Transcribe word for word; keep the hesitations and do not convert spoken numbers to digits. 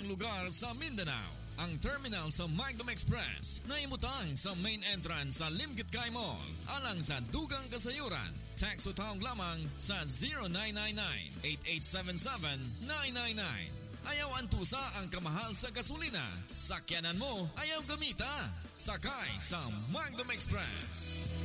ibang lugar sa Mindanao. Ang terminal sa Magnum Express na imutang sa main entrance sa Limkit Kay Mall alang sa Dugang Kasayuran. Text o tawag lamang sa zero nine nine nine, eight eight seven seven, nine nine nine. Ayaw antusa ang kamahal sa gasolina. Sakyanan mo, ayaw gamita. Sakay sa Magnum Express.